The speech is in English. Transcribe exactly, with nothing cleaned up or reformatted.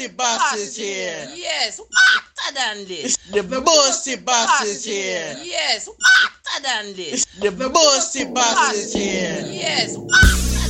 bossy boss is here. Yes, hotter than this. The bossy boss is here. Yes, hotter than this. The bossy boss is here. Yes, hotter